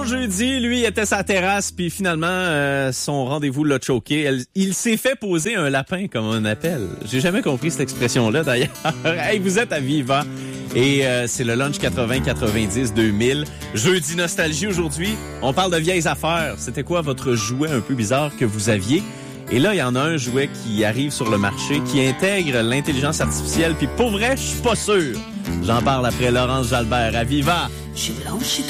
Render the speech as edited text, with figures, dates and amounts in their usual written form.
jeudi, lui, il était sa terrasse, puis finalement, son rendez-vous l'a choqué. Il s'est fait poser un lapin, comme on appelle. J'ai jamais compris cette expression-là, d'ailleurs. Hey, vous êtes à Viva. Et c'est le lunch 80-90-2000. Jeudi nostalgie aujourd'hui. On parle de vieilles affaires. C'était quoi votre jouet un peu bizarre que vous aviez? Et là, il y en a un jouet qui arrive sur le marché, qui intègre l'intelligence artificielle. Puis pour vrai, je suis pas sûr. J'en parle après Laurence Jalbert à Viva.